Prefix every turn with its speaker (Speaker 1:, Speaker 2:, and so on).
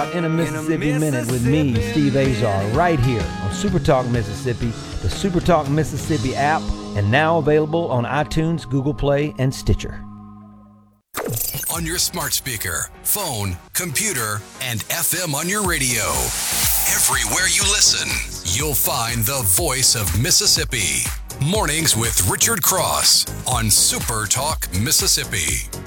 Speaker 1: In a Mississippi Minute with me, Steve Azar, right here on Super Talk Mississippi, the Super Talk Mississippi app, and now available on iTunes, Google Play, and Stitcher.
Speaker 2: On your smart speaker, phone, computer, and FM on your radio. Everywhere you listen, you'll find the voice of Mississippi. Mornings with Richard Cross on Super Talk Mississippi.